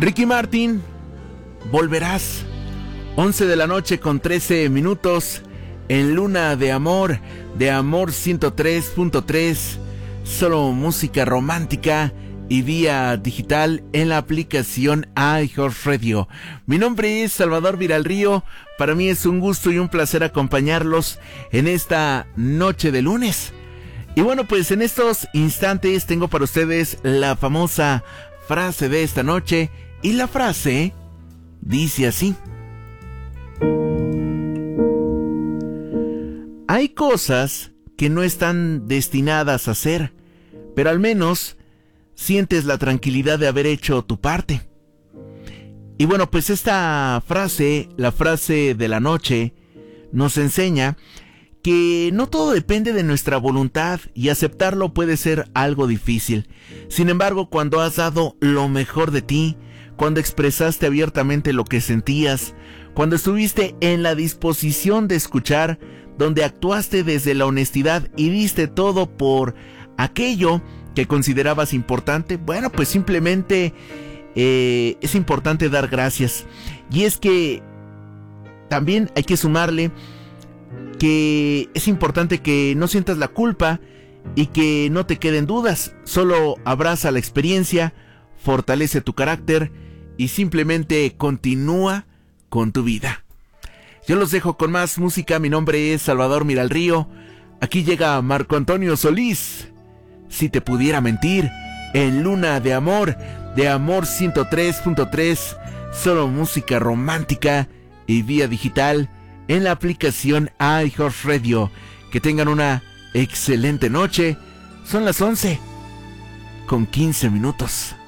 Ricky Martin, Volverás. 11 de la noche con 13 minutos en Luna de Amor 103.3, solo música romántica y vía digital en la aplicación iHeartRadio. Mi nombre es Salvador Villarrío. Para mí es un gusto y un placer acompañarlos en esta noche de lunes. Y bueno, pues en estos instantes tengo para ustedes la famosa frase de esta noche, y la frase dice así: hay cosas que no están destinadas a ser, pero al menos sientes la tranquilidad de haber hecho tu parte. Y bueno, pues esta frase, la frase de la noche, nos enseña que no todo depende de nuestra voluntad y aceptarlo puede ser algo difícil. Sin embargo, cuando has dado lo mejor de ti, cuando expresaste abiertamente lo que sentías, cuando estuviste en la disposición de escuchar, donde actuaste desde la honestidad y diste todo por aquello que considerabas importante, bueno, pues simplemente es importante dar gracias. Y es que también hay que sumarle que es importante que no sientas la culpa y que no te queden dudas. Solo abraza la experiencia, fortalece tu carácter y simplemente continúa con tu vida. Yo los dejo con más música. Mi nombre es Salvador Villarrío. Aquí llega Marco Antonio Solís. Si te pudiera mentir, en Luna de Amor 103.3, solo música romántica y vía digital en la aplicación iHeartRadio. Que tengan una excelente noche. Son las 11 con 15 minutos.